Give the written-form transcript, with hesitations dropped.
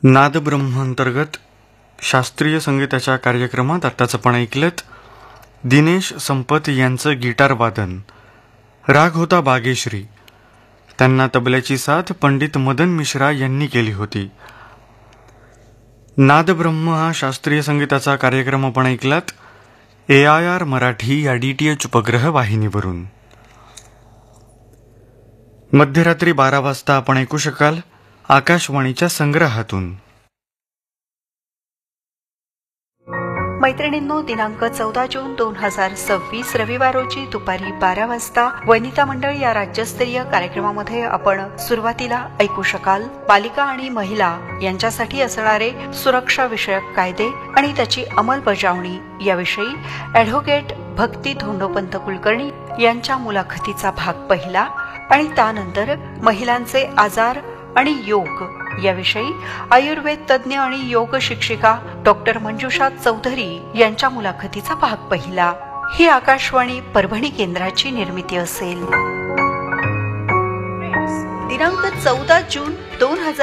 नादब्रह्म अंतर्गत शास्त्रीय संगीताच्या कार्यक्रमात आत्ताच आपण ऐकलत दिनेश संपत यांचं गिटार वादन. राग होता बागेश्री. त्यांना तबल्याची साथ पंडित मदन मिश्रा यांनी केली होती. नादब्रह्म हा शास्त्रीय संगीताचा कार्यक्रम आपण ऐकलात AIR मराठी या DTH उपग्रह वाहिनीवरून. मध्यरात्री 12 वाजता आपण ऐकू शकाल आकाशवाणीच्या संग्रहातून. मैत्रिणींनो, दिनांक 14 जून 2026 रविवार रोजी दुपारी 12 वाजता वनिता मंडळ या राज्यस्तरीय कार्यक्रमामध्ये आपण सुरुवातीला ऐकू शकाल बालिका आणि महिला यांच्यासाठी असणारे सुरक्षा विषयक कायदे आणि त्याची अंमलबजावणी याविषयी ॲडव्होकेट भक्ती धोंडोपंत कुलकर्णी यांच्या मुलाखतीचा भाग पहिला आणि त्यानंतर महिलांचे आजार आणि योग याविषयी आयुर्वेद तज्ज्ञ आणि योग शिक्षिका डॉक्टर मंजुषा चौधरी यांच्या मुलाखतीचा भाग पहिला. ही आकाशवाणी परभणी केंद्राची निर्मिती असेल. दिनांक 14 जून 2026